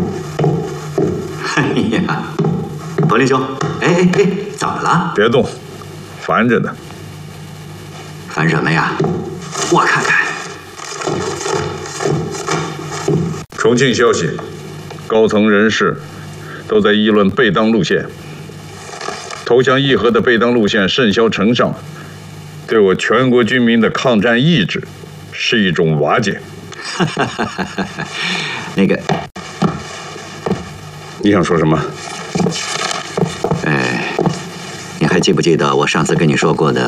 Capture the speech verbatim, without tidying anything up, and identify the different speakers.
Speaker 1: 哎呀，柏林兄，哎哎哎，怎么了？
Speaker 2: 别动，烦着呢。
Speaker 1: 烦什么呀？我看看。
Speaker 2: 重庆消息，高层人士都在议论贝当路线。投降议和的贝当路线甚嚣尘上，对我全国军民的抗战意志是一种瓦解。
Speaker 1: 那个，
Speaker 2: 你想说什么？
Speaker 1: 哎，你还记不记得我上次跟你说过的